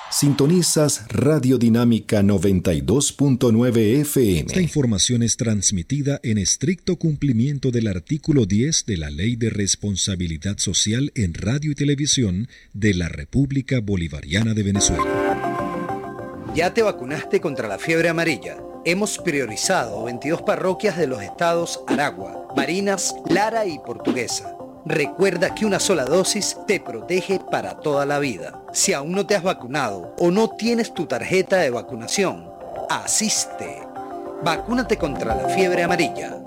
Sintonizas Radio Dinámica 92.9 FM. Esta información es transmitida en estricto cumplimiento del artículo 10 de la Ley de Responsabilidad Social en Radio y Televisión de la República Bolivariana de Venezuela. ¿Ya te vacunaste contra la fiebre amarilla? Hemos priorizado 22 parroquias de los estados Aragua, Barinas, Lara y Portuguesa. Recuerda que una sola dosis te protege para toda la vida. Si aún no te has vacunado o no tienes tu tarjeta de vacunación, asiste. Vacúnate contra la fiebre amarilla.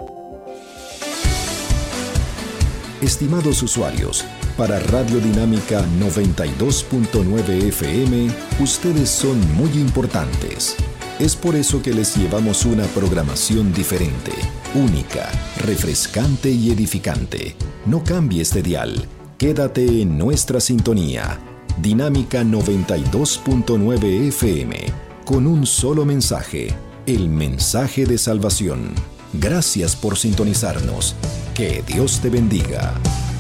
Estimados usuarios, para Radio Dinámica 92.9 FM, ustedes son muy importantes. Es por eso que les llevamos una programación diferente, única, refrescante y edificante. No cambies de dial. Quédate en nuestra sintonía. Dinámica 92.9 FM. Con un solo mensaje. El mensaje de salvación. Gracias por sintonizarnos. Que Dios te bendiga.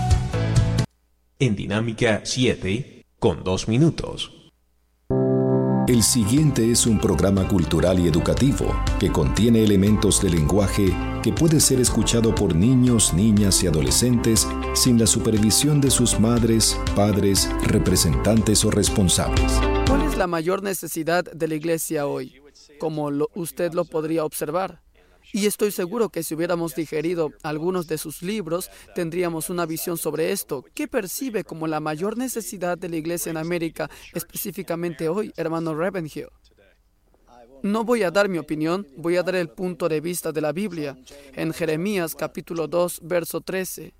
En Dinámica 7, con 2 minutos. El siguiente es un programa cultural y educativo que contiene elementos de lenguaje que puede ser escuchado por niños, niñas y adolescentes sin la supervisión de sus madres, padres, representantes o responsables. ¿Cuál es la mayor necesidad de la iglesia hoy? Como usted lo podría observar. Y estoy seguro que si hubiéramos digerido algunos de sus libros, tendríamos una visión sobre esto. ¿Qué percibe como la mayor necesidad de la iglesia en América, específicamente hoy, hermano Ravenhill? No voy a dar mi opinión, voy a dar el punto de vista de la Biblia. En Jeremías capítulo 2, verso 13.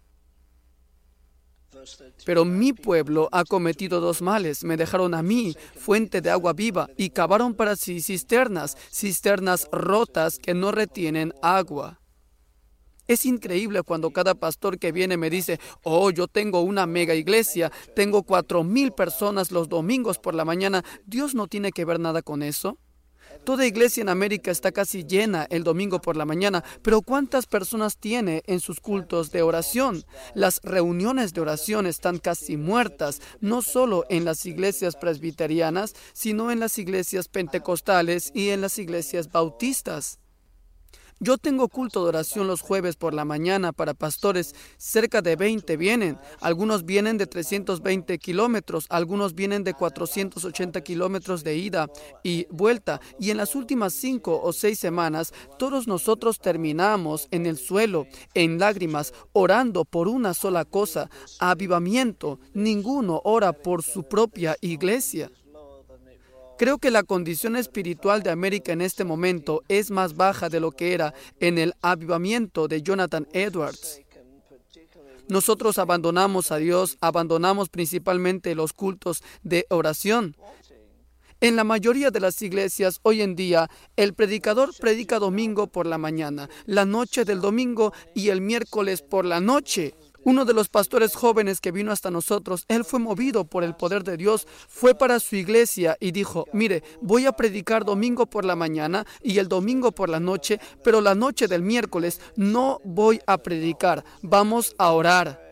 Pero mi pueblo ha cometido 2 males. Me dejaron a mí, fuente de agua viva, y cavaron para sí cisternas rotas que no retienen agua. Es increíble cuando cada pastor que viene me dice, yo tengo una mega iglesia, tengo 4,000 personas los domingos por la mañana. ¿Dios no tiene que ver nada con eso? Toda iglesia en América está casi llena el domingo por la mañana, pero ¿cuántas personas tiene en sus cultos de oración? Las reuniones de oración están casi muertas, no solo en las iglesias presbiterianas, sino en las iglesias pentecostales y en las iglesias bautistas. Yo tengo culto de oración los jueves por la mañana para pastores. Cerca de 20 vienen. Algunos vienen de 320 kilómetros, algunos vienen de 480 kilómetros de ida y vuelta. Y en las últimas 5 o 6 semanas, todos nosotros terminamos en el suelo, en lágrimas, orando por una sola cosa, avivamiento. Ninguno ora por su propia iglesia. Creo que la condición espiritual de América en este momento es más baja de lo que era en el avivamiento de Jonathan Edwards. Nosotros abandonamos a Dios, abandonamos principalmente los cultos de oración. En la mayoría de las iglesias hoy en día, el predicador predica domingo por la mañana, la noche del domingo y el miércoles por la noche. Uno de los pastores jóvenes que vino hasta nosotros, él fue movido por el poder de Dios, fue para su iglesia y dijo, mire, voy a predicar domingo por la mañana y el domingo por la noche, pero la noche del miércoles no voy a predicar, vamos a orar.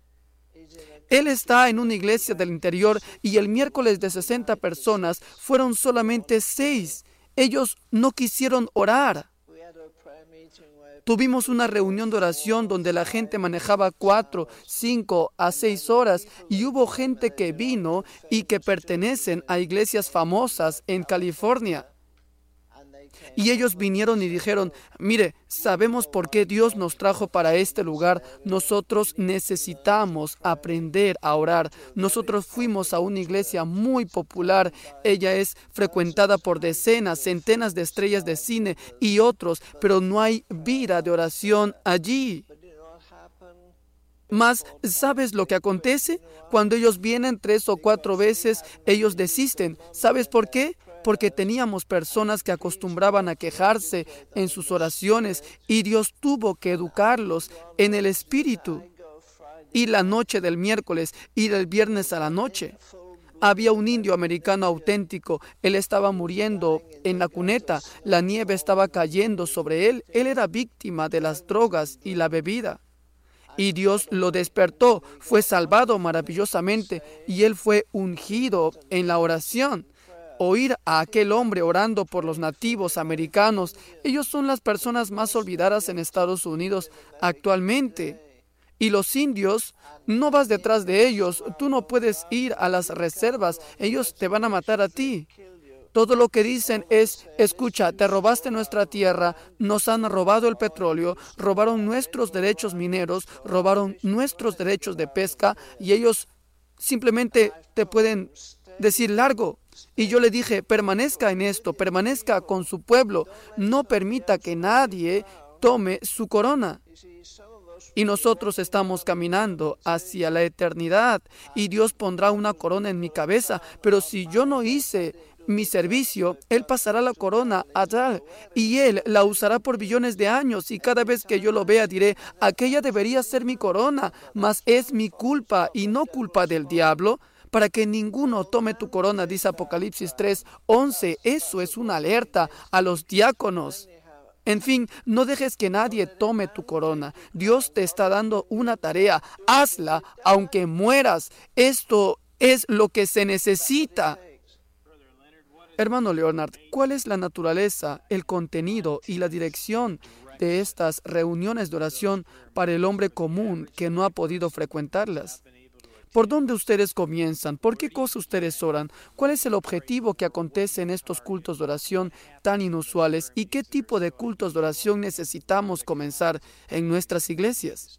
Él está en una iglesia del interior y el miércoles de 60 personas fueron solamente 6. Ellos no quisieron orar. Tuvimos una reunión de oración donde la gente manejaba 4, 5 a 6 horas y hubo gente que vino y que pertenecen a iglesias famosas en California. Y ellos vinieron y dijeron, mire, sabemos por qué Dios nos trajo para este lugar. Nosotros necesitamos aprender a orar. Nosotros fuimos a una iglesia muy popular. Ella es frecuentada por decenas, centenas de estrellas de cine y otros, pero no hay vida de oración allí. Mas, ¿sabes lo que acontece? Cuando ellos vienen 3 o 4 veces, ellos desisten. ¿Sabes por qué? Porque teníamos personas que acostumbraban a quejarse en sus oraciones y Dios tuvo que educarlos en el espíritu. Y la noche del miércoles y del viernes a la noche. Había un indio americano auténtico. Él estaba muriendo en la cuneta. La nieve estaba cayendo sobre él. Él era víctima de las drogas y la bebida. Y Dios lo despertó. Fue salvado maravillosamente y él fue ungido en la oración. oír a aquel hombre orando por los nativos americanos. Ellos son las personas más olvidadas en Estados Unidos actualmente. Y los indios, no vas detrás de ellos. Tú no puedes ir a las reservas. Ellos te van a matar a ti. Todo lo que dicen es, escucha, te robaste nuestra tierra, nos han robado el petróleo, robaron nuestros derechos mineros, robaron nuestros derechos de pesca y ellos simplemente te pueden decir largo. Y yo le dije, permanezca en esto, permanezca con su pueblo, no permita que nadie tome su corona. Y nosotros estamos caminando hacia la eternidad y Dios pondrá una corona en mi cabeza, pero si yo no hice mi servicio, Él pasará la corona a tal y Él la usará por billones de años y cada vez que yo lo vea diré, aquella debería ser mi corona, mas es mi culpa y no culpa del diablo, para que ninguno tome tu corona, dice Apocalipsis 3:11. Eso es una alerta a los diáconos. En fin, no dejes que nadie tome tu corona. Dios te está dando una tarea. Hazla aunque mueras. Esto es lo que se necesita. Hermano Leonard, ¿cuál es la naturaleza, el contenido y la dirección de estas reuniones de oración para el hombre común que no ha podido frecuentarlas? ¿Por dónde ustedes comienzan? ¿Por qué cosa ustedes oran? ¿Cuál es el objetivo que acontece en estos cultos de oración tan inusuales? ¿Y qué tipo de cultos de oración necesitamos comenzar en nuestras iglesias?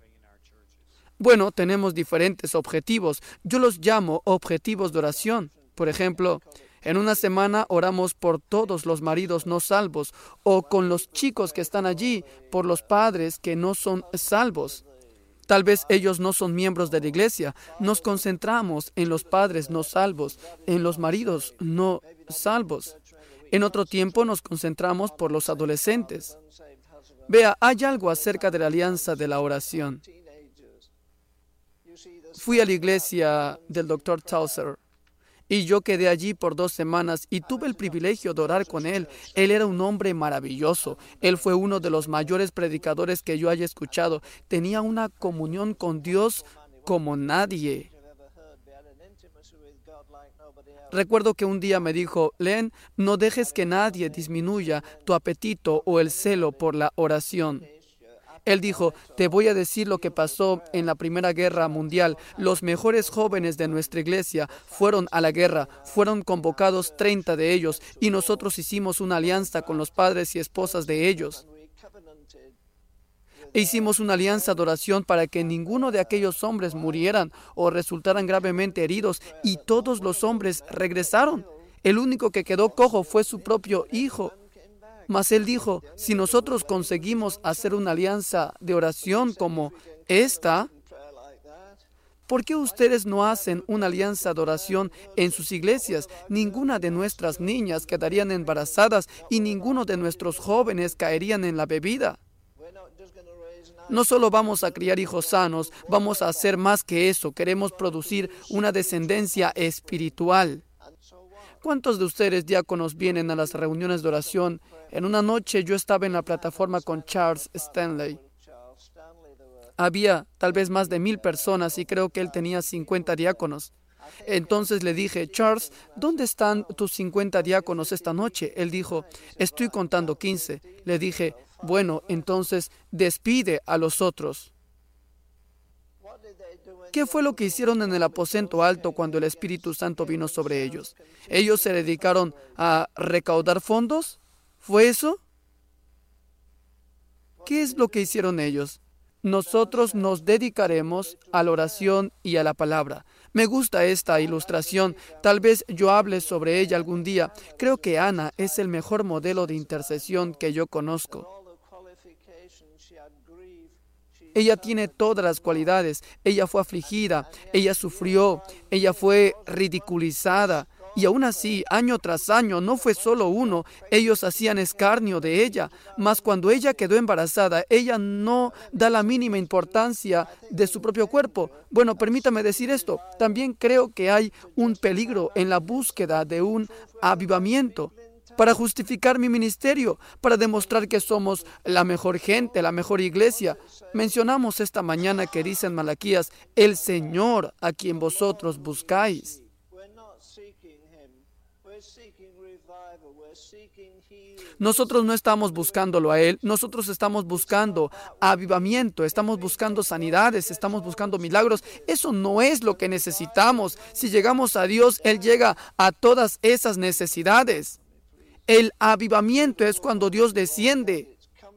Bueno, tenemos diferentes objetivos. Yo los llamo objetivos de oración. Por ejemplo, en una semana oramos por todos los maridos no salvos o con los chicos que están allí, por los padres que no son salvos. Tal vez ellos no son miembros de la iglesia. Nos concentramos en los padres no salvos, en los maridos no salvos. En otro tiempo nos concentramos por los adolescentes. Vea, hay algo acerca de la alianza de la oración. Fui a la iglesia del Dr. Tauser y yo quedé allí por 2 semanas y tuve el privilegio de orar con él. Él era un hombre maravilloso. Él fue uno de los mayores predicadores que yo haya escuchado. Tenía una comunión con Dios como nadie. Recuerdo que un día me dijo, Len, no dejes que nadie disminuya tu apetito o el celo por la oración. Él dijo, te voy a decir lo que pasó en la Primera Guerra Mundial. Los mejores jóvenes de nuestra iglesia fueron a la guerra. Fueron convocados 30 de ellos y nosotros hicimos una alianza con los padres y esposas de ellos. E hicimos una alianza de oración para que ninguno de aquellos hombres murieran o resultaran gravemente heridos y todos los hombres regresaron. El único que quedó cojo fue su propio hijo. Mas él dijo, si nosotros conseguimos hacer una alianza de oración como esta, ¿por qué ustedes no hacen una alianza de oración en sus iglesias? Ninguna de nuestras niñas quedarían embarazadas y ninguno de nuestros jóvenes caerían en la bebida. No solo vamos a criar hijos sanos, vamos a hacer más que eso. Queremos producir una descendencia espiritual. ¿Cuántos de ustedes diáconos vienen a las reuniones de oración? En una noche yo estaba en la plataforma con Charles Stanley. Había tal vez más de 1,000 personas y creo que él tenía 50 diáconos. Entonces le dije, Charles, ¿dónde están tus 50 diáconos esta noche? Él dijo, estoy contando 15. Le dije, bueno, entonces despide a los otros. ¿Qué fue lo que hicieron en el aposento alto cuando el Espíritu Santo vino sobre ellos? ¿Ellos se dedicaron a recaudar fondos? ¿Fue eso? ¿Qué es lo que hicieron ellos? Nosotros nos dedicaremos a la oración y a la palabra. Me gusta esta ilustración. Tal vez yo hable sobre ella algún día. Creo que Ana es el mejor modelo de intercesión que yo conozco. Ella tiene todas las cualidades. Ella fue afligida, ella sufrió, ella fue ridiculizada. Y aún así, año tras año, no fue solo uno, ellos hacían escarnio de ella. Mas cuando ella quedó embarazada, ella no da la mínima importancia de su propio cuerpo. Bueno, permítame decir esto. También creo que hay un peligro en la búsqueda de un avivamiento para justificar mi ministerio, para demostrar que somos la mejor gente, la mejor iglesia. Mencionamos esta mañana que dice en Malaquías, el Señor a quien vosotros buscáis. Nosotros no estamos buscándolo a Él, nosotros estamos buscando avivamiento, estamos buscando sanidades, estamos buscando milagros. Eso no es lo que necesitamos. Si llegamos a Dios, Él llega a todas esas necesidades. El avivamiento es cuando Dios desciende.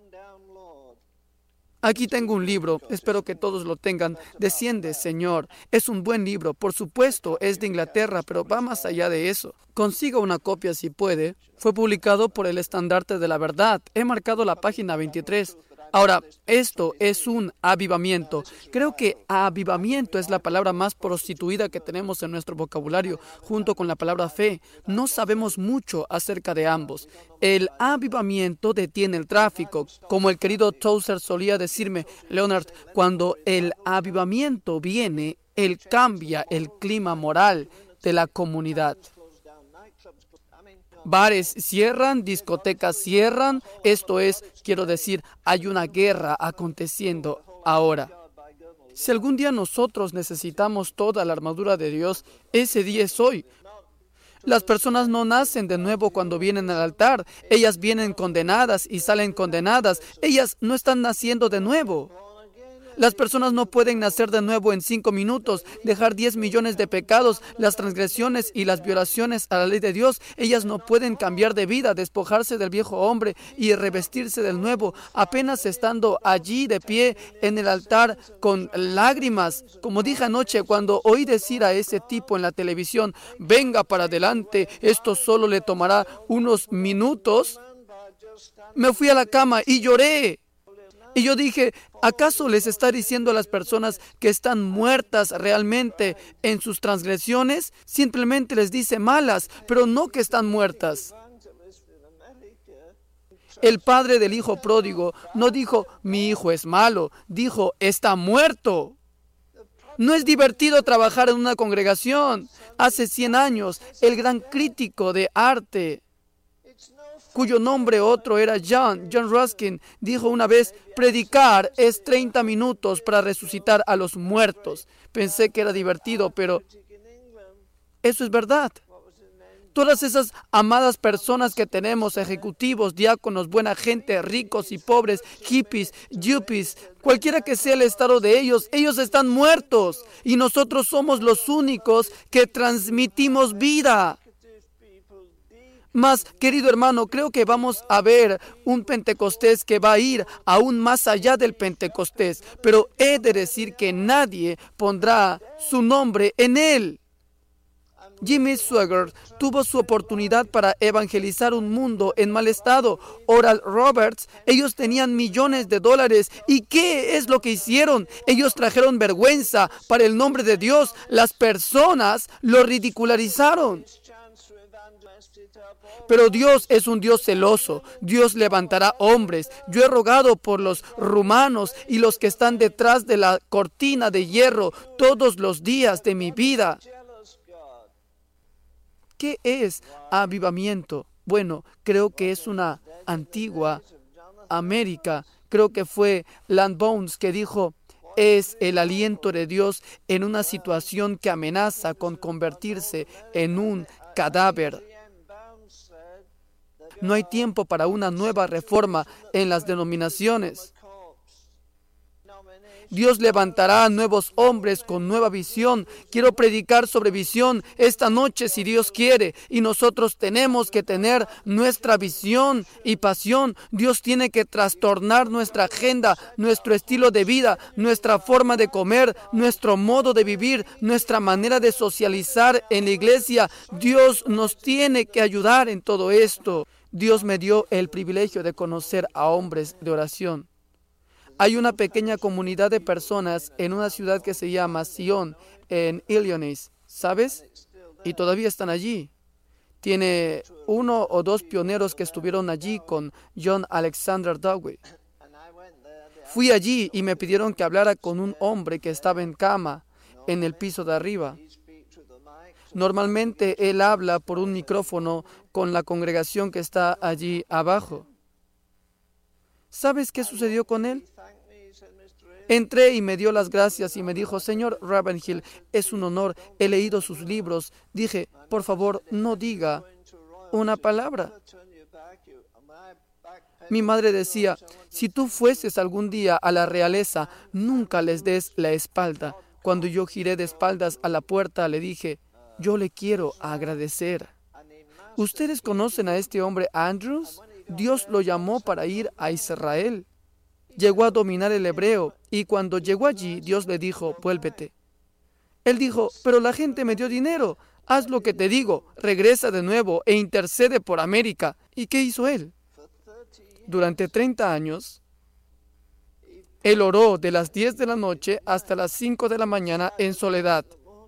Aquí tengo un libro, espero que todos lo tengan. Desciende, Señor. Es un buen libro, por supuesto, es de Inglaterra, pero va más allá de eso. Consiga una copia si puede. Fue publicado por el Estandarte de la Verdad. He marcado la página 23. Ahora, esto es un avivamiento. Creo que avivamiento es la palabra más prostituida que tenemos en nuestro vocabulario, junto con la palabra fe. No sabemos mucho acerca de ambos. El avivamiento detiene el tráfico. Como el querido Tozer solía decirme, Leonard, cuando el avivamiento viene, él cambia el clima moral de la comunidad. Bares cierran, discotecas cierran. Esto es, quiero decir, hay una guerra aconteciendo ahora. Si algún día nosotros necesitamos toda la armadura de Dios, ese día es hoy. Las personas no nacen de nuevo cuando vienen al altar. Ellas vienen condenadas y salen condenadas. Ellas no están naciendo de nuevo. Las personas no pueden nacer de nuevo en 5 minutos, dejar 10 millones de pecados, las transgresiones y las violaciones a la ley de Dios. Ellas no pueden cambiar de vida, despojarse del viejo hombre y revestirse del nuevo, apenas estando allí de pie en el altar con lágrimas. Como dije anoche, cuando oí decir a ese tipo en la televisión, venga para adelante, esto solo le tomará unos minutos, me fui a la cama y lloré. Y yo dije, ¿acaso les está diciendo a las personas que están muertas realmente en sus transgresiones? Simplemente les dice malas, pero no que están muertas. El padre del hijo pródigo no dijo, mi hijo es malo, dijo, está muerto. No es divertido trabajar en una congregación. Hace 100 años, el gran crítico de arte, cuyo nombre otro era John Ruskin, dijo una vez, predicar es 30 minutos para resucitar a los muertos. Pensé que era divertido, pero eso es verdad. Todas esas amadas personas que tenemos, ejecutivos, diáconos, buena gente, ricos y pobres, hippies, yuppies, cualquiera que sea el estado de ellos, ellos están muertos. Y nosotros somos los únicos que transmitimos vida. Mas, querido hermano, creo que vamos a ver un Pentecostés que va a ir aún más allá del Pentecostés. Pero he de decir que nadie pondrá su nombre en él. Jimmy Swaggart tuvo su oportunidad para evangelizar un mundo en mal estado. Oral Roberts, ellos tenían millones de dólares. ¿Y qué es lo que hicieron? Ellos trajeron vergüenza para el nombre de Dios. Las personas lo ridicularizaron. Pero Dios es un Dios celoso. Dios levantará hombres. Yo he rogado por los rumanos y los que están detrás de la cortina de hierro todos los días de mi vida. ¿Qué es avivamiento? Bueno, creo que es una antigua América. Creo que fue Land Bones que dijo, es el aliento de Dios en una situación que amenaza con convertirse en un cadáver. No hay tiempo para una nueva reforma en las denominaciones. Dios levantará a nuevos hombres con nueva visión. Quiero predicar sobre visión esta noche si Dios quiere. Y nosotros tenemos que tener nuestra visión y pasión. Dios tiene que trastornar nuestra agenda, nuestro estilo de vida, nuestra forma de comer, nuestro modo de vivir, nuestra manera de socializar en la iglesia. Dios nos tiene que ayudar en todo esto. Dios me dio el privilegio de conocer a hombres de oración. Hay una pequeña comunidad de personas en una ciudad que se llama Sion, en Illinois, ¿sabes? Y todavía están allí. Tiene 1 o 2 pioneros que estuvieron allí con John Alexander Dowie. Fui allí y me pidieron que hablara con un hombre que estaba en cama en el piso de arriba. Normalmente él habla por un micrófono con la congregación que está allí abajo. ¿Sabes qué sucedió con él? Entré y me dio las gracias y me dijo, señor Ravenhill, es un honor, he leído sus libros. Dije, por favor, no diga una palabra. Mi madre decía, si tú fueses algún día a la realeza, nunca les des la espalda. Cuando yo giré de espaldas a la puerta, le dije, yo le quiero agradecer. ¿Ustedes conocen a este hombre Andrews? Dios lo llamó para ir a Israel. Llegó a dominar el hebreo y cuando llegó allí, Dios le dijo, vuélvete. Él dijo, pero la gente me dio dinero. Haz lo que te digo, regresa de nuevo e intercede por América. ¿Y qué hizo él? Durante 30 años, él oró de las 10 de la noche hasta las 5 de la mañana en soledad.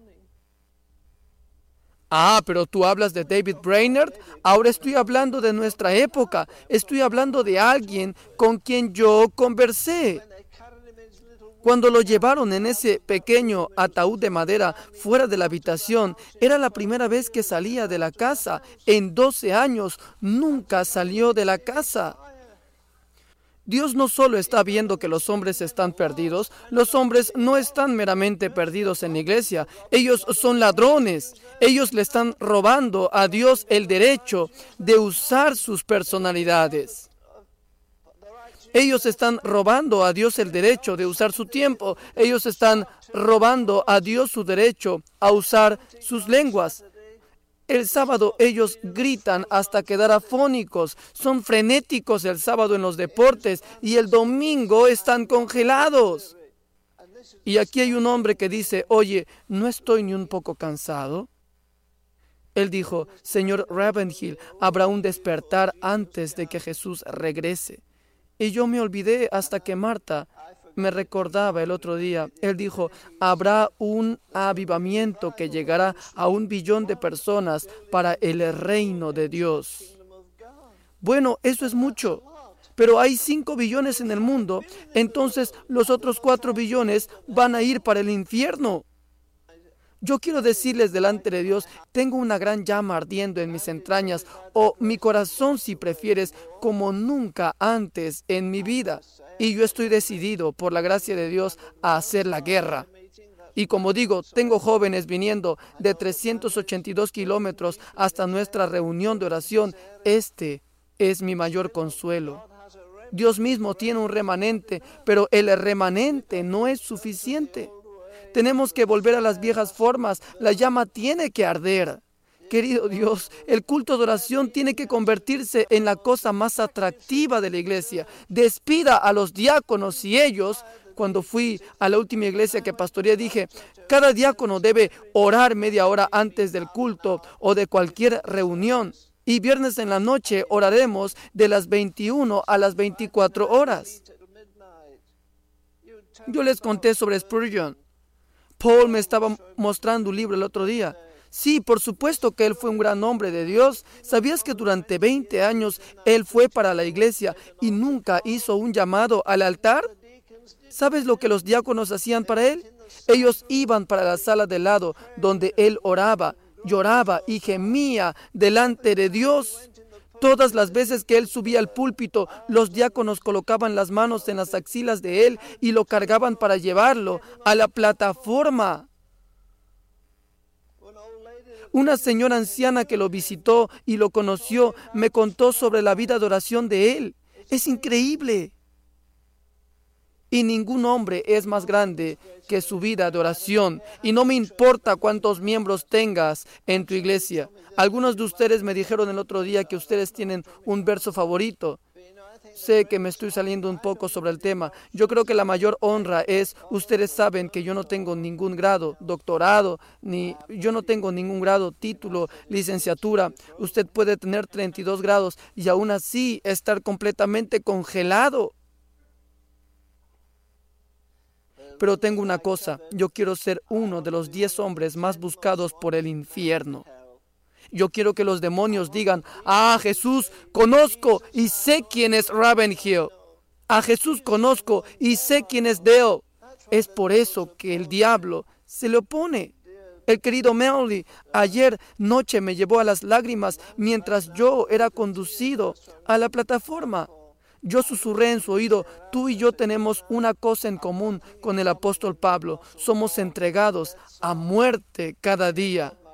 Ah, pero tú hablas de David Brainerd. Ahora estoy hablando de nuestra época. Estoy hablando de alguien con quien yo conversé. Cuando lo llevaron en ese pequeño ataúd de madera fuera de la habitación, era la primera vez que salía de la casa. En 12 años nunca salió de la casa. Dios no solo está viendo que los hombres están perdidos, los hombres no están meramente perdidos en la iglesia, ellos son ladrones, ellos le están robando a Dios el derecho de usar sus personalidades. Ellos están robando a Dios el derecho de usar su tiempo, ellos están robando a Dios su derecho a usar sus lenguas. El sábado ellos gritan hasta quedar afónicos, son frenéticos el sábado en los deportes y el domingo están congelados. Y aquí hay un hombre que dice, oye, ¿no estoy ni un poco cansado? Él dijo, señor Ravenhill, habrá un despertar antes de que Jesús regrese. Y yo me olvidé hasta que Marta me recordaba el otro día. Él dijo, habrá un avivamiento que llegará a 1 billón de personas para el reino de Dios. Bueno, eso es mucho, pero hay 5 billones en el mundo, entonces los otros 4 billones van a ir para el infierno. Yo quiero decirles delante de Dios, tengo una gran llama ardiendo en mis entrañas, o mi corazón, si prefieres, como nunca antes en mi vida. Y yo estoy decidido, por la gracia de Dios, a hacer la guerra. Y como digo, tengo jóvenes viniendo de 382 kilómetros hasta nuestra reunión de oración. Este es mi mayor consuelo. Dios mismo tiene un remanente, pero el remanente no es suficiente. Tenemos que volver a las viejas formas. La llama tiene que arder. Querido Dios, el culto de oración tiene que convertirse en la cosa más atractiva de la iglesia. Despida a los diáconos y ellos, cuando fui a la última iglesia que pastoreé, dije, cada diácono debe orar media hora antes del culto o de cualquier reunión. Y viernes en la noche oraremos de las 21 a las 24 horas. Yo les conté sobre Spurgeon. Paul me estaba mostrando un libro el otro día. Sí, por supuesto que él fue un gran hombre de Dios. ¿Sabías que durante 20 años él fue para la iglesia y nunca hizo un llamado al altar? ¿Sabes lo que los diáconos hacían para él? Ellos iban para la sala de lado donde él oraba, lloraba y gemía delante de Dios. Todas las veces que él subía al púlpito, los diáconos colocaban las manos en las axilas de él y lo cargaban para llevarlo a la plataforma. Una señora anciana que lo visitó y lo conoció me contó sobre la vida de oración de él. Es increíble. Y ningún hombre es más grande que su vida de oración. Y no me importa cuántos miembros tengas en tu iglesia. Algunos de ustedes me dijeron el otro día que ustedes tienen un verso favorito. Sé que me estoy saliendo un poco sobre el tema. Yo creo que la mayor honra es, ustedes saben que yo no tengo ningún grado, doctorado, yo no tengo ningún grado, título, licenciatura. Usted puede tener 32 grados y aún así estar completamente congelado. Pero tengo una cosa, yo quiero ser uno de los 10 hombres más buscados por el infierno. Yo quiero que los demonios digan, a Jesús conozco y sé quién es Ravenhill. A Jesús conozco y sé quién es Dale. Es por eso que el diablo se le opone. El querido Melly ayer noche me llevó a las lágrimas mientras yo era conducido a la plataforma. Yo susurré en su oído, tú y yo tenemos una cosa en común con el apóstol Pablo. Somos entregados a muerte cada día.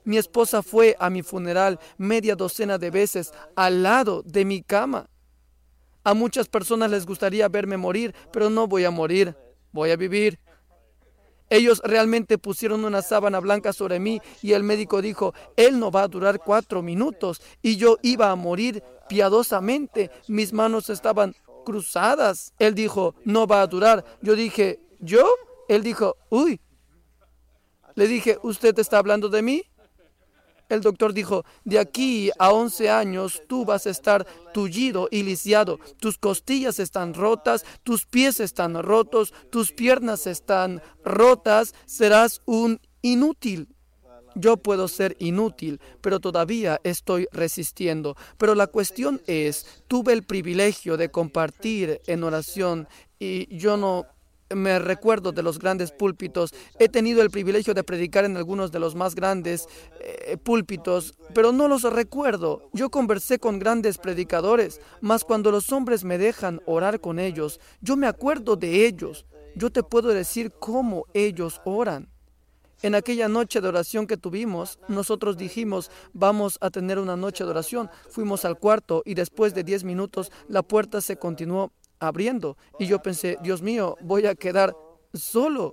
Mi esposa fue a mi funeral media docena de veces al lado de mi cama. A muchas personas les gustaría verme morir, pero no voy a morir, voy a vivir. Ellos realmente pusieron una sábana blanca sobre mí y el médico dijo, él no va a durar 4 minutos. Y yo iba a morir piadosamente. Mis manos estaban cruzadas. Él dijo, no va a durar. Yo dije, ¿yo? Él dijo, uy. Le dije, ¿usted está hablando de mí? El doctor dijo, de aquí a 11 años tú vas a estar tullido y lisiado. Tus costillas están rotas, tus pies están rotos, tus piernas están rotas. Serás un inútil. Yo puedo ser inútil, pero todavía estoy resistiendo. Pero la cuestión es, tuve el privilegio de compartir en oración y yo no me recuerdo de los grandes púlpitos. He tenido el privilegio de predicar en algunos de los más grandes púlpitos, pero no los recuerdo. Yo conversé con grandes predicadores, mas cuando los hombres me dejan orar con ellos, yo me acuerdo de ellos. Yo te puedo decir cómo ellos oran. En aquella noche de oración que tuvimos, nosotros dijimos, vamos a tener una noche de oración. Fuimos al cuarto y después de 10 minutos la puerta se continuó abriendo. Y yo pensé, Dios mío, voy a quedar solo.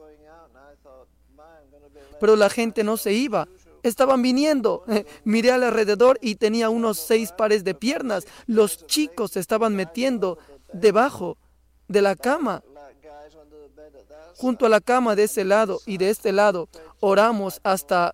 Pero la gente no se iba. Estaban viniendo. Miré alrededor y tenía unos 6 pares de piernas. Los chicos se estaban metiendo debajo de la cama. Junto a la cama de ese lado y de este lado. Oramos hasta,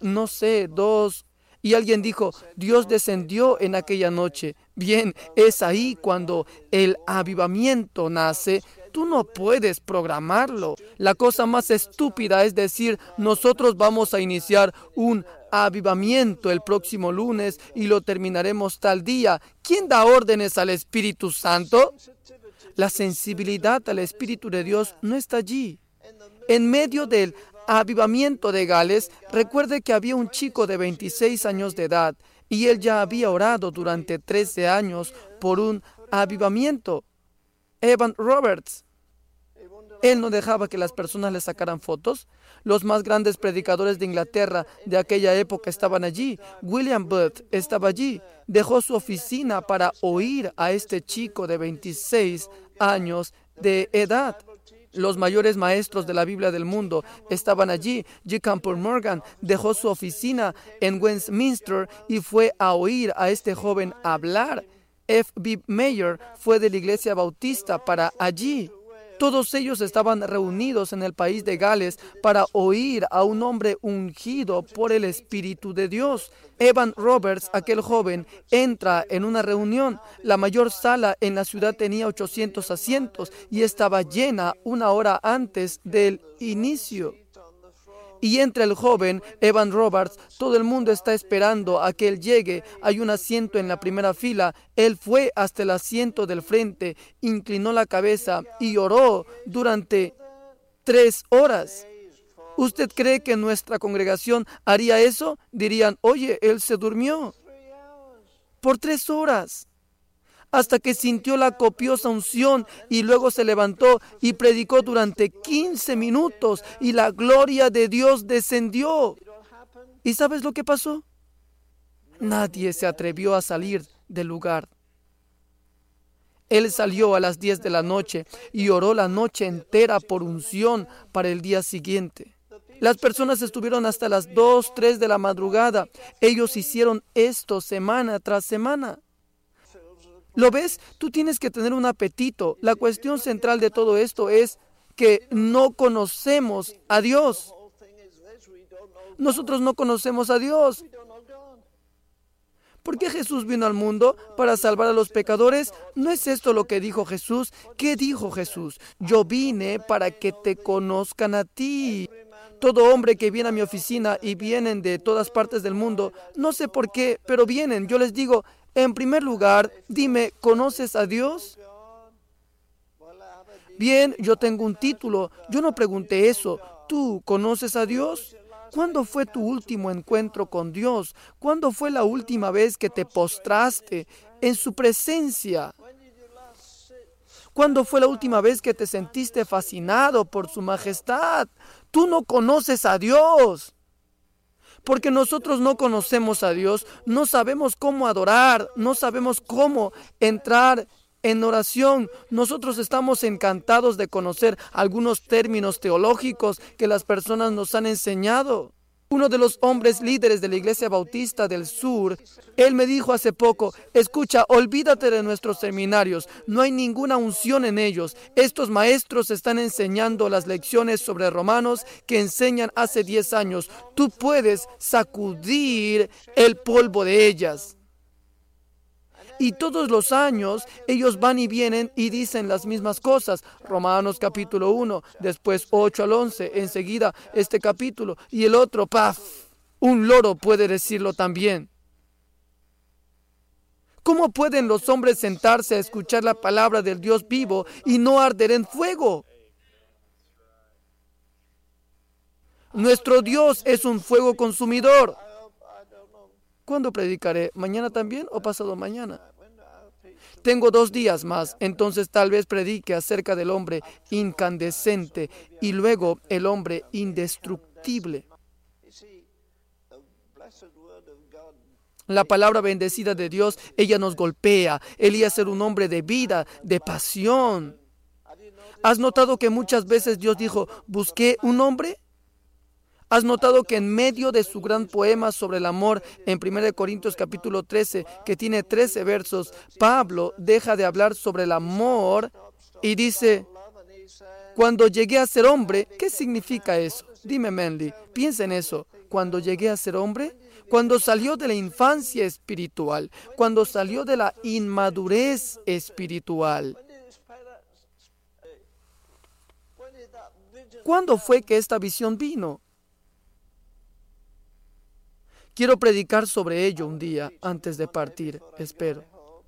2. Y alguien dijo, Dios descendió en aquella noche. Bien, es ahí cuando el avivamiento nace. Tú no puedes programarlo. La cosa más estúpida es decir, nosotros vamos a iniciar un avivamiento el próximo lunes y lo terminaremos tal día. ¿Quién da órdenes al Espíritu Santo? La sensibilidad al Espíritu de Dios no está allí. En medio del avivamiento de Gales, recuerde que había un chico de 26 años de edad y él ya había orado durante 13 años por un avivamiento. Evan Roberts. Él no dejaba que las personas le sacaran fotos. Los más grandes predicadores de Inglaterra de aquella época estaban allí. William Booth estaba allí. Dejó su oficina para oír a este chico de 26 años de edad. Los mayores maestros de la Biblia del mundo estaban allí. G. Campbell Morgan dejó su oficina en Westminster y fue a oír a este joven hablar. F. B. Mayer fue de la iglesia bautista para allí. Todos ellos estaban reunidos en el país de Gales para oír a un hombre ungido por el Espíritu de Dios. Evan Roberts, aquel joven, entra en una reunión. La mayor sala en la ciudad tenía 800 asientos y estaba llena 1 hora antes del inicio. Y entra el joven Evan Roberts, todo el mundo está esperando a que él llegue. Hay un asiento en la primera fila. Él fue hasta el asiento del frente, inclinó la cabeza y oró durante 3 horas. ¿Usted cree que nuestra congregación haría eso? Dirían, oye, él se durmió por 3 horas. Hasta que sintió la copiosa unción y luego se levantó y predicó durante 15 minutos y la gloria de Dios descendió. ¿Y sabes lo que pasó? Nadie se atrevió a salir del lugar. Él salió a las 10 de la noche y oró la noche entera por unción para el día siguiente. Las personas estuvieron hasta las 2, 3 de la madrugada. Ellos hicieron esto semana tras semana. ¿Lo ves? Tú tienes que tener un apetito. La cuestión central de todo esto es que no conocemos a Dios. Nosotros no conocemos a Dios. ¿Por qué Jesús vino al mundo? ¿Para salvar a los pecadores? ¿No es esto lo que dijo Jesús? ¿Qué dijo Jesús? Yo vine para que te conozcan a ti. Todo hombre que viene a mi oficina y vienen de todas partes del mundo, no sé por qué, pero vienen. Yo les digo, en primer lugar, dime, ¿conoces a Dios? Bien, yo tengo un título. Yo no pregunté eso. ¿Tú conoces a Dios? ¿Cuándo fue tu último encuentro con Dios? ¿Cuándo fue la última vez que te postraste en su presencia? ¿Cuándo fue la última vez que te sentiste fascinado por su majestad? Tú no conoces a Dios. Porque nosotros no conocemos a Dios, no sabemos cómo adorar, no sabemos cómo entrar en oración. Nosotros estamos encantados de conocer algunos términos teológicos que las personas nos han enseñado. Uno de los hombres líderes de la Iglesia Bautista del Sur, él me dijo hace poco: escucha, olvídate de nuestros seminarios, no hay ninguna unción en ellos. Estos maestros están enseñando las lecciones sobre Romanos que enseñan hace 10 años. Tú puedes sacudir el polvo de ellas. Y todos los años ellos van y vienen y dicen las mismas cosas. Romanos capítulo 1, después 8 al 11, enseguida este capítulo y el otro, ¡paf! Un loro puede decirlo también. ¿Cómo pueden los hombres sentarse a escuchar la palabra del Dios vivo y no arder en fuego? Nuestro Dios es un fuego consumidor. ¿Cuándo predicaré? ¿Mañana también o pasado mañana? Tengo 2 días más, entonces tal vez predique acerca del hombre incandescente y luego el hombre indestructible. La palabra bendecida de Dios, ella nos golpea. Elías era un hombre de vida, de pasión. ¿Has notado que muchas veces Dios dijo, busqué un hombre? ¿Has notado que en medio de su gran poema sobre el amor, en 1 Corintios capítulo 13, que tiene 13 versos, Pablo deja de hablar sobre el amor y dice, cuando llegué a ser hombre? ¿Qué significa eso? Dime, Manly, piensa en eso. Cuando llegué a ser hombre, cuando salió de la infancia espiritual, cuando salió de la inmadurez espiritual. ¿Cuándo fue que esta visión vino? Quiero predicar sobre ello un día antes de partir, espero.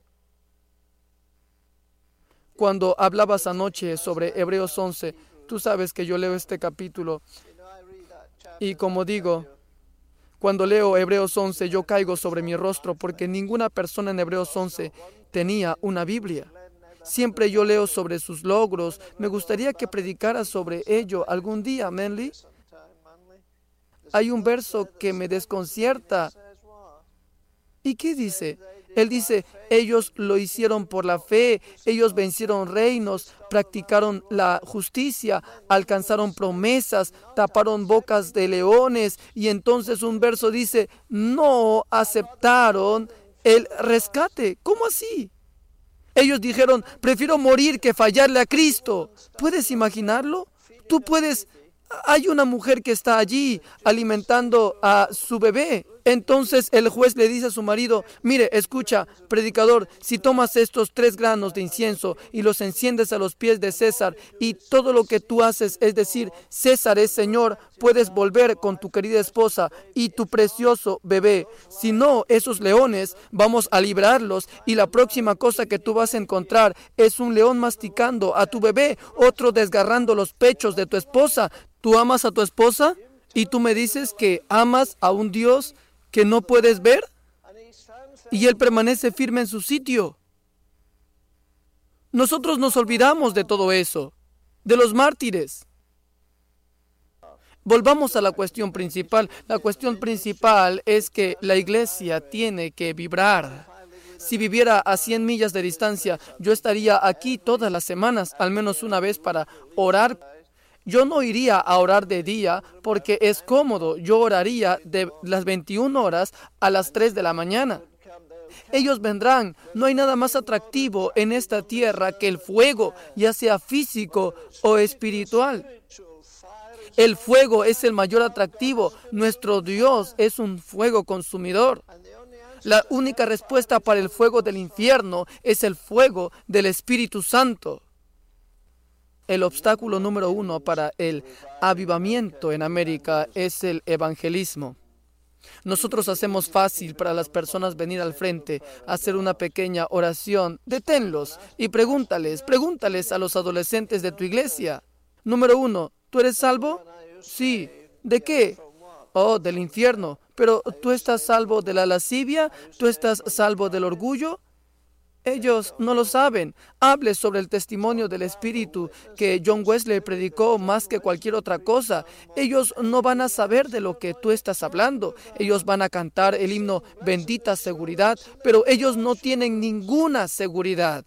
Cuando hablabas anoche sobre Hebreos 11, tú sabes que yo leo este capítulo y como digo, cuando leo Hebreos 11 yo caigo sobre mi rostro porque ninguna persona en Hebreos 11 tenía una Biblia. Siempre yo leo sobre sus logros. Me gustaría que predicara sobre ello algún día, Manly. Hay un verso que me desconcierta. ¿Y qué dice? Él dice, ellos lo hicieron por la fe, ellos vencieron reinos, practicaron la justicia, alcanzaron promesas, taparon bocas de leones. Y entonces un verso dice, no aceptaron el rescate. ¿Cómo así? Ellos dijeron, prefiero morir que fallarle a Cristo. ¿Puedes imaginarlo? Tú puedes... Hay una mujer que está allí alimentando a su bebé. Entonces el juez le dice a su marido, mire, escucha, predicador, si tomas estos 3 granos de incienso y los enciendes a los pies de César y todo lo que tú haces es decir, César es Señor, puedes volver con tu querida esposa y tu precioso bebé. Si no, esos leones vamos a librarlos y la próxima cosa que tú vas a encontrar es un león masticando a tu bebé, otro desgarrando los pechos de tu esposa. ¿Tú amas a tu esposa? ¿Y tú me dices que amas a un Dios que no puedes ver? Y Él permanece firme en su sitio. Nosotros nos olvidamos de todo eso, de los mártires. Volvamos a la cuestión principal. La cuestión principal es que la iglesia tiene que vibrar. Si viviera a 100 millas de distancia, yo estaría aquí todas las semanas, al menos una vez para orar. Yo no iría a orar de día porque es cómodo. Yo oraría de las 21 horas a las 3 de la mañana. Ellos vendrán. No hay nada más atractivo en esta tierra que el fuego, ya sea físico o espiritual. El fuego es el mayor atractivo. Nuestro Dios es un fuego consumidor. La única respuesta para el fuego del infierno es el fuego del Espíritu Santo. El obstáculo número 1 para el avivamiento en América es el evangelismo. Nosotros hacemos fácil para las personas venir al frente, hacer una pequeña oración. Deténlos y pregúntales a los adolescentes de tu iglesia. Número 1, ¿tú eres salvo? Sí. ¿De qué? Oh, del infierno. Pero ¿tú estás salvo de la lascivia? ¿Tú estás salvo del orgullo? Ellos no lo saben. Hable sobre el testimonio del Espíritu que John Wesley predicó más que cualquier otra cosa. Ellos no van a saber de lo que tú estás hablando. Ellos van a cantar el himno Bendita Seguridad, pero ellos no tienen ninguna seguridad.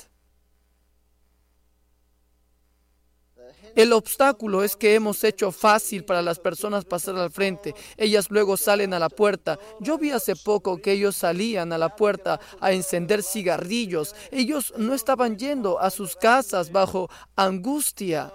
El obstáculo es que hemos hecho fácil para las personas pasar al frente. Ellas luego salen a la puerta. Yo vi hace poco que ellos salían a la puerta a encender cigarrillos. Ellos no estaban yendo a sus casas bajo angustia.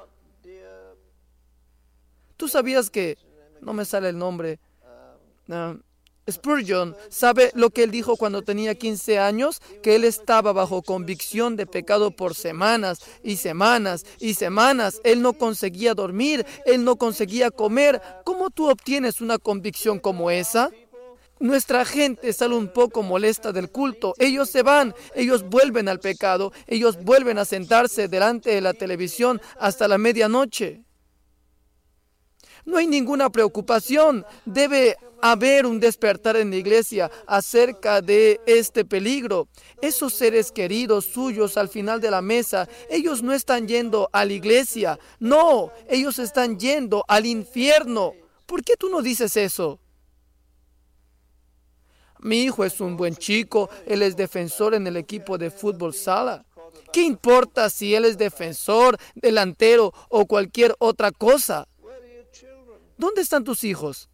¿Tú sabías que... no me sale el nombre... Spurgeon, ¿sabe lo que él dijo cuando tenía 15 años? Que él estaba bajo convicción de pecado por semanas y semanas y semanas. Él no conseguía dormir, él no conseguía comer. ¿Cómo tú obtienes una convicción como esa? Nuestra gente sale un poco molesta del culto. Ellos se van, ellos vuelven al pecado, ellos vuelven a sentarse delante de la televisión hasta la medianoche. No hay ninguna preocupación. Debe haber un despertar en la iglesia acerca de este peligro. Esos seres queridos suyos al final de la mesa, ellos no están yendo a la iglesia. No, ellos están yendo al infierno. ¿Por qué tú no dices eso? Mi hijo es un buen chico. Él es defensor en el equipo de fútbol sala. ¿Qué importa si él es defensor, delantero o cualquier otra cosa? ¿Dónde están tus hijos?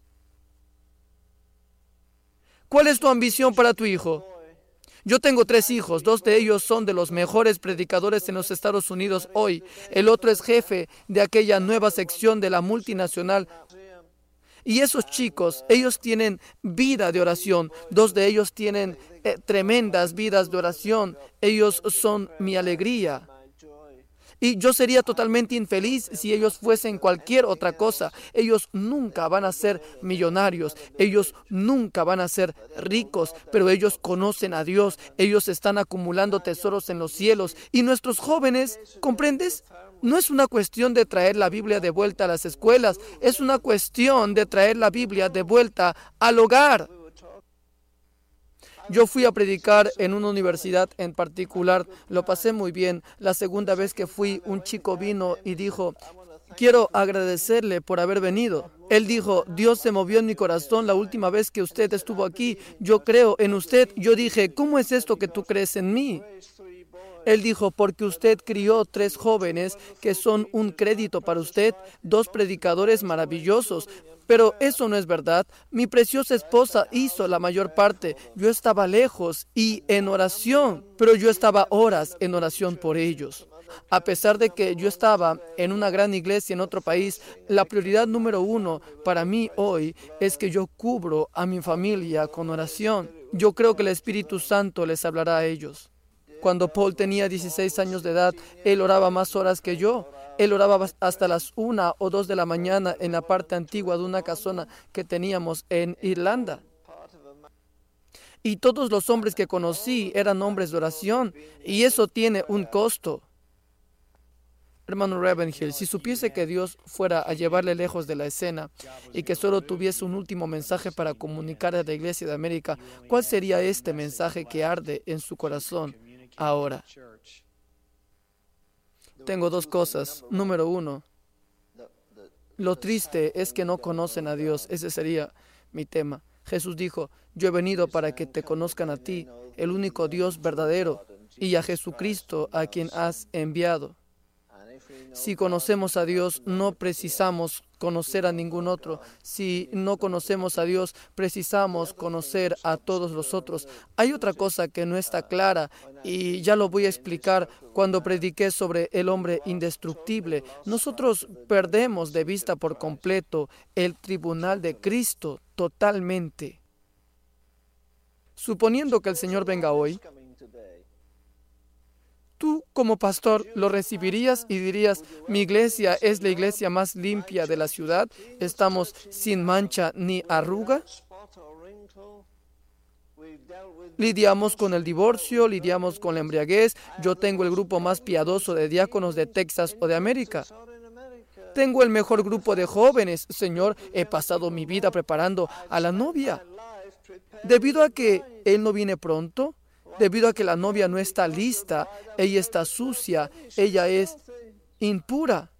¿Cuál es tu ambición para tu hijo? Yo tengo 3 hijos. 2 de ellos son de los mejores predicadores en los Estados Unidos hoy. El otro es jefe de aquella nueva sección de la multinacional. Y esos chicos, ellos tienen vida de oración. 2 de ellos tienen tremendas vidas de oración. Ellos son mi alegría. Y yo sería totalmente infeliz si ellos fuesen cualquier otra cosa. Ellos nunca van a ser millonarios. Ellos nunca van a ser ricos. Pero ellos conocen a Dios. Ellos están acumulando tesoros en los cielos. Y nuestros jóvenes, ¿comprendes? No es una cuestión de traer la Biblia de vuelta a las escuelas. Es una cuestión de traer la Biblia de vuelta al hogar. Yo fui a predicar en una universidad en particular, lo pasé muy bien. La segunda vez que fui, un chico vino y dijo, quiero agradecerle por haber venido. Él dijo, Dios se movió en mi corazón la última vez que usted estuvo aquí. Yo creo en usted. Yo dije, ¿cómo es esto que tú crees en mí? Él dijo, porque usted crió 3 jóvenes que son un crédito para usted, 2 predicadores maravillosos. Pero eso no es verdad. Mi preciosa esposa hizo la mayor parte. Yo estaba lejos y en oración, pero yo estaba horas en oración por ellos. A pesar de que yo estaba en una gran iglesia en otro país, la prioridad número 1 para mí hoy es que yo cubro a mi familia con oración. Yo creo que el Espíritu Santo les hablará a ellos. Cuando Paul tenía 16 años de edad, él oraba más horas que yo. Él oraba hasta las 1 o 2 de la mañana en la parte antigua de una casona que teníamos en Irlanda. Y todos los hombres que conocí eran hombres de oración, y eso tiene un costo. Hermano Ravenhill, si supiese que Dios fuera a llevarle lejos de la escena y que solo tuviese un último mensaje para comunicar a la Iglesia de América, ¿cuál sería este mensaje que arde en su corazón ahora? Tengo 2 cosas. Número 1, lo triste es que no conocen a Dios. Ese sería mi tema. Jesús dijo, yo he venido para que te conozcan a ti, el único Dios verdadero, y a Jesucristo a quien has enviado. Si conocemos a Dios, no precisamos conocer a ningún otro. Si no conocemos a Dios, precisamos conocer a todos los otros. Hay otra cosa que no está clara y ya lo voy a explicar cuando prediqué sobre el hombre indestructible. Nosotros perdemos de vista por completo el tribunal de Cristo totalmente. Suponiendo que el Señor venga hoy, tú como pastor lo recibirías y dirías, mi iglesia es la iglesia más limpia de la ciudad, estamos sin mancha ni arruga. Lidiamos con el divorcio, lidiamos con la embriaguez. Yo tengo el grupo más piadoso de diáconos de Texas o de América. Tengo el mejor grupo de jóvenes. Señor, he pasado mi vida preparando a la novia. Debido a que Él no viene pronto, debido a que la novia no está lista, ella está sucia, ella es impura.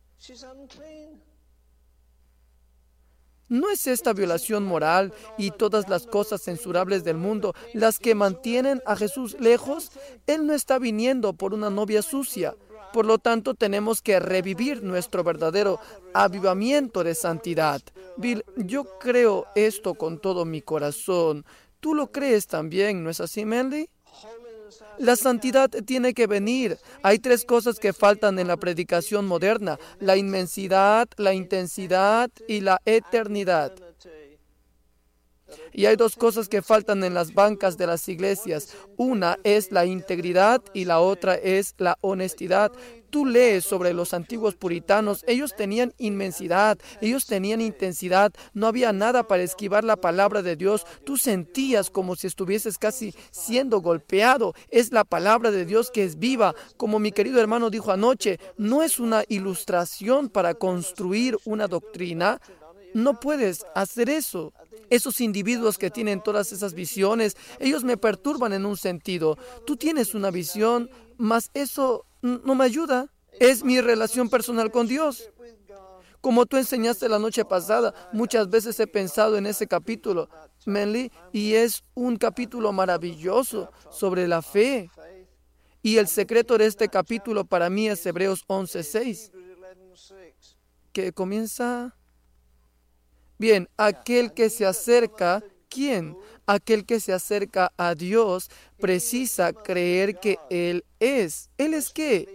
¿No es esta violación moral y todas las cosas censurables del mundo las que mantienen a Jesús lejos? Él no está viniendo por una novia sucia. Por lo tanto, tenemos que revivir nuestro verdadero avivamiento de santidad. Bill, yo creo esto con todo mi corazón. ¿Tú lo crees también, no es así, Mandy? La santidad tiene que venir. Hay 3 cosas que faltan en la predicación moderna: la inmensidad, la intensidad y la eternidad. Y hay 2 cosas que faltan en las bancas de las iglesias. Una es la integridad y la otra es la honestidad. Tú lees sobre los antiguos puritanos, ellos tenían inmensidad, ellos tenían intensidad, no había nada para esquivar la palabra de Dios. Tú sentías como si estuvieses casi siendo golpeado. Es la palabra de Dios que es viva. Como mi querido hermano dijo anoche, no es una ilustración para construir una doctrina. No puedes hacer eso. Esos individuos que tienen todas esas visiones, ellos me perturban en un sentido. Tú tienes una visión, mas eso no me ayuda. Es mi relación personal con Dios. Como tú enseñaste la noche pasada, muchas veces he pensado en ese capítulo, Manly, y es un capítulo maravilloso sobre la fe. Y el secreto de este capítulo para mí es Hebreos 11:6, que comienza... Bien, aquel que se acerca, ¿quién? Aquel que se acerca a Dios precisa creer que Él es. ¿Él es qué?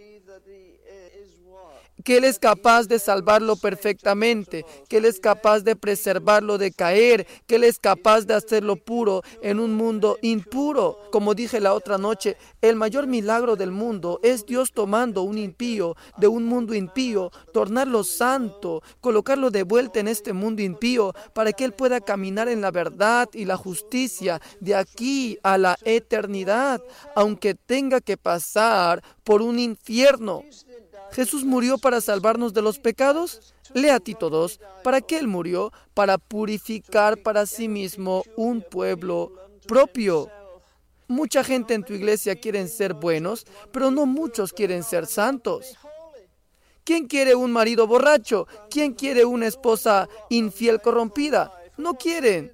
Que Él es capaz de salvarlo perfectamente, que Él es capaz de preservarlo de caer, que Él es capaz de hacerlo puro en un mundo impuro. Como dije la otra noche, el mayor milagro del mundo es Dios tomando un impío de un mundo impío, tornarlo santo, colocarlo de vuelta en este mundo impío para que Él pueda caminar en la verdad y la justicia de aquí a la eternidad, aunque tenga que pasar por un infierno. ¿Jesús murió para salvarnos de los pecados? Lea Tito 2. ¿Para qué Él murió? Para purificar para sí mismo un pueblo propio. Mucha gente en tu iglesia quiere ser buenos, pero no muchos quieren ser santos. ¿Quién quiere un marido borracho? ¿Quién quiere una esposa infiel corrompida? No quieren.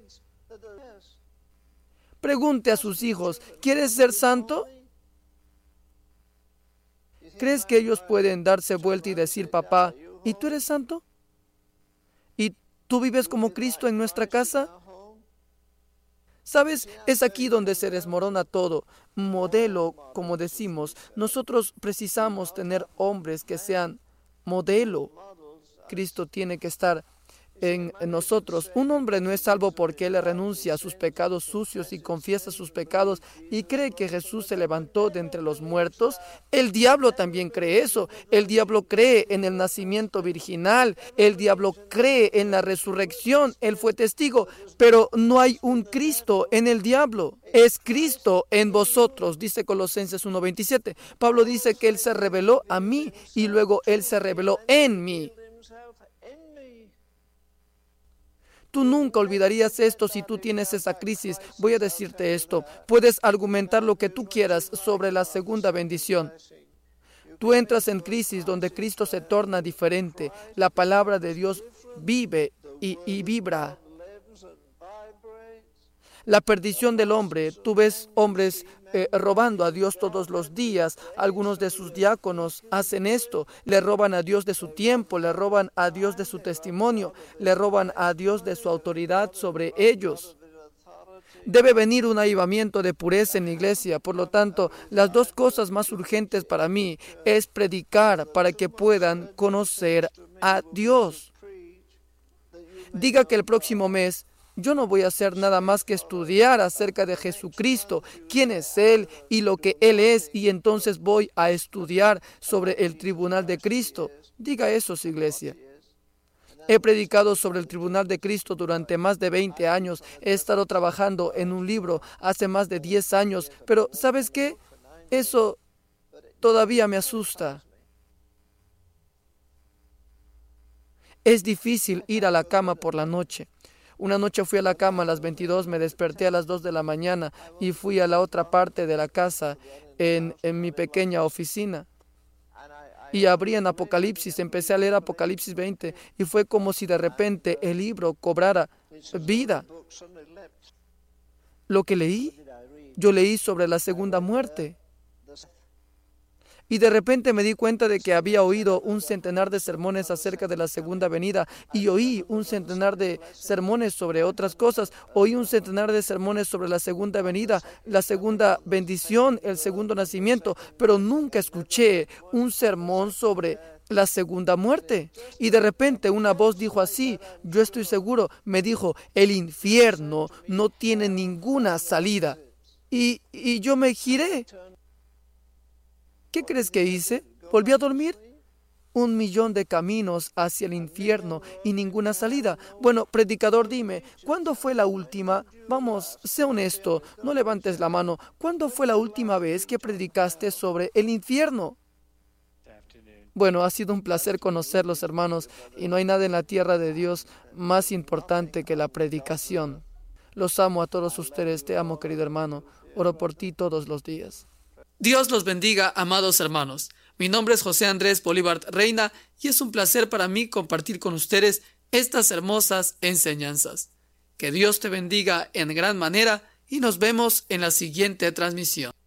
Pregunte a sus hijos, ¿quieres ser santo? ¿Crees que ellos pueden darse vuelta y decir, papá, ¿y tú eres santo? ¿Y tú vives como Cristo en nuestra casa? ¿Sabes? Es aquí donde se desmorona todo. Modelo, como decimos. Nosotros precisamos tener hombres que sean modelo. Cristo tiene que estar en nosotros. Un hombre no es salvo porque él renuncia a sus pecados sucios y confiesa sus pecados y cree que Jesús se levantó de entre los muertos. El diablo también cree eso. El diablo cree en el nacimiento virginal. El diablo cree en la resurrección. Él fue testigo, pero no hay un Cristo en el diablo. Es Cristo en vosotros, dice Colosenses 1:27. Pablo dice que Él se reveló a mí y luego Él se reveló en mí. Tú nunca olvidarías esto si tú tienes esa crisis. Voy a decirte esto. Puedes argumentar lo que tú quieras sobre la segunda bendición. Tú entras en crisis donde Cristo se torna diferente. La palabra de Dios vive y vibra. La perdición del hombre. Tú ves hombres robando a Dios todos los días. Algunos de sus diáconos hacen esto. Le roban a Dios de su tiempo, le roban a Dios de su testimonio, le roban a Dios de su autoridad sobre ellos. Debe venir un avivamiento de pureza en la iglesia. Por lo tanto, las 2 cosas más urgentes para mí es predicar para que puedan conocer a Dios. Diga que el próximo mes yo no voy a hacer nada más que estudiar acerca de Jesucristo, quién es Él y lo que Él es, y entonces voy a estudiar sobre el tribunal de Cristo. Diga eso, iglesia. He predicado sobre el tribunal de Cristo durante más de 20 años. He estado trabajando en un libro hace más de 10 años, pero ¿sabes qué? Eso todavía me asusta. Es difícil ir a la cama por la noche. Una noche fui a la cama a las 22, me desperté a las 2 de la mañana y fui a la otra parte de la casa, en mi pequeña oficina. Y abrí en Apocalipsis, empecé a leer Apocalipsis 20 y fue como si de repente el libro cobrara vida. Lo que leí, yo leí sobre la segunda muerte. Y de repente me di cuenta de que había oído un centenar de sermones acerca de la segunda venida y oí un centenar de sermones sobre otras cosas. Oí un centenar de sermones sobre la segunda venida, la segunda bendición, el segundo nacimiento, pero nunca escuché un sermón sobre la segunda muerte. Y de repente una voz dijo así, yo estoy seguro, me dijo, el infierno no tiene ninguna salida. Y yo me giré. ¿Qué crees que hice? ¿Volví a dormir? 1.000.000 de caminos hacia el infierno y ninguna salida. Bueno, predicador, dime, ¿cuándo fue la última? Vamos, sé honesto, no levantes la mano. ¿Cuándo fue la última vez que predicaste sobre el infierno? Bueno, ha sido un placer conocerlos, hermanos, y no hay nada en la tierra de Dios más importante que la predicación. Los amo a todos ustedes, te amo, querido hermano. Oro por ti todos los días. Dios los bendiga, amados hermanos. Mi nombre es José Andrés Bolívar Reina y es un placer para mí compartir con ustedes estas hermosas enseñanzas. Que Dios te bendiga en gran manera y nos vemos en la siguiente transmisión.